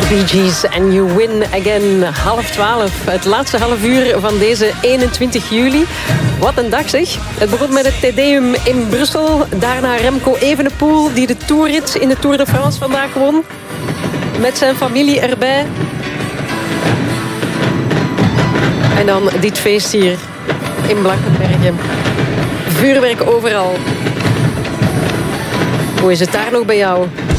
Bee Gees and You Win Again. 11:30, het laatste half uur van deze 21 juli. Wat een dag zeg. Het begon met het Te Deum in Brussel. Daarna Remco Evenepoel, die de toerrit in de Tour de France vandaag won. Met zijn familie erbij. En dan dit feest hier in Blankenbergen. Vuurwerk overal. Hoe is het daar nog bij jou?